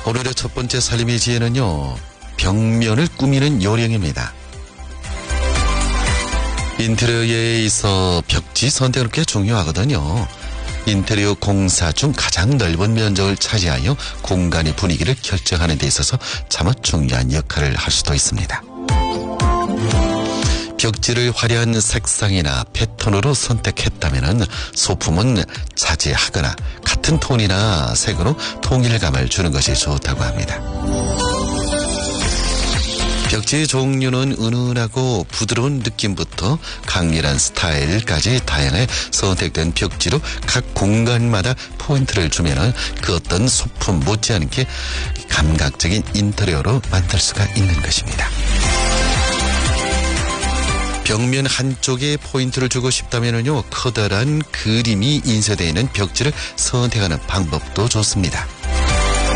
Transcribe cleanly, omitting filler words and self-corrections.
오늘의 첫 번째 살림의 지혜는요, 벽면을 꾸미는 요령입니다. 인테리어에 있어 벽지 선택은 꽤 중요하거든요. 인테리어 공사 중 가장 넓은 면적을 차지하여 공간의 분위기를 결정하는 데 있어서 참으로 중요한 역할을 할 수도 있습니다. 벽지를 화려한 색상이나 패턴으로 선택했다면 소품은 자제하거나 같은 톤이나 색으로 통일감을 주는 것이 좋다고 합니다. 벽지의 종류는 은은하고 부드러운 느낌부터 강렬한 스타일까지 다양하게 선택된 벽지로 각 공간마다 포인트를 주면 그 어떤 소품 못지않게 감각적인 인테리어로 만들 수가 있는 것입니다. 벽면 한쪽에 포인트를 주고 싶다면요, 커다란 그림이 인쇄되어 있는 벽지를 선택하는 방법도 좋습니다.